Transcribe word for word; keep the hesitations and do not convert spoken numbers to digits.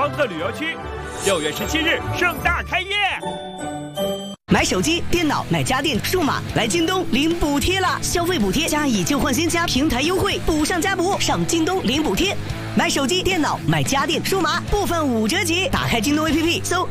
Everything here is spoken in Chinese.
方特旅游区，六月十七日盛大开业。 买手机、电脑、买家电、数码，来京东领补贴啦！消费补贴加以旧换新加平台优惠，补上加补，上京东领补贴。买手机、电脑、买家电、数码，部分五折起。打开京东 A P P 搜